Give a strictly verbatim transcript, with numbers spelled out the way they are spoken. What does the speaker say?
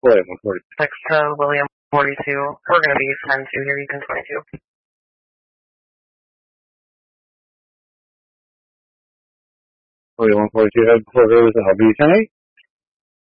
William one forty-two. Six to William forty-two. We're going to be ten two here, Eaton twenty-two. William one forty-two, head quarters, L B ten eight.